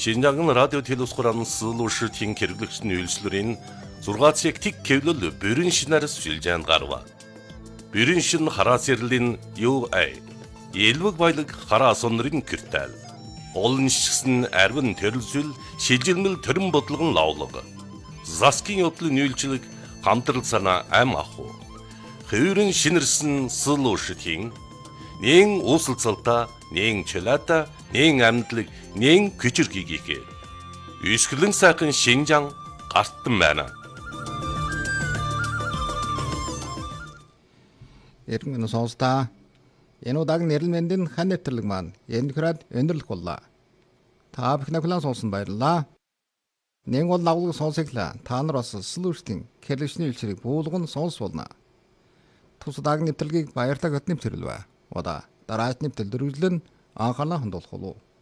Шинжаан радио телевизхоран суулуушийн хэрэглэгчдийн үйлчлэрийн 6 цаг тэг кевлэл бүрэн шинээр сүлжээнд гарва. Бүрэн шин хараас ярлийн UA Элвэг баялаг хараа сонрын киртэл. Олон шигсэн арвин төрөлсөл шилжилмэл төрөн бодлогон лавлага. Заскин явдлын үйлчлэг хамтрал санаа ам аху. Хөврөн шинэрсэн суулуушийн нэн уусалцалта, нэн чөлөөта, нэн амьдлаг, нэн күчирхийгээ. Үсгэлэн сайхан Шинжаан гартан байна. Эргэн сонсдаа энэ удаагийн нэрлэл мэндийн хан нэвтрэлэг маань энэхрээд өндөрлөх боллоо. Та бүхэн хүлээн сонсон баярлалаа. Нэг бол лавлаг сонсоглаа. Та нар бас сүүлүүртийн хэрэглэгчний үйлчлэгийг буулган сонс болно. Тус удаагийн нэвтрэлгийг баярлалаа хөт нэвтрэлвэ. Удаа дараагийн нэвтрэл дөрвөлн анхаалаа хандуулах болов.